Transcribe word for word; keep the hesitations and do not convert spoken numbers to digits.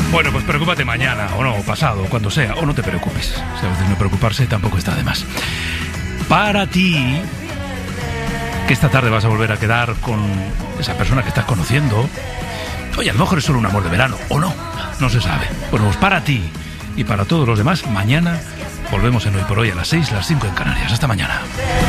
Bueno, pues preocúpate mañana, o no, o pasado, o cuando sea, o no te preocupes. O sea, a veces no preocuparse tampoco está de más. Para ti, que esta tarde vas a volver a quedar con esa persona que estás conociendo. Oye, a lo mejor es solo un amor de verano, o no, no se sabe. Bueno, pues para ti y para todos los demás, mañana volvemos en Hoy por Hoy a las seis, las cinco en Canarias. Hasta mañana.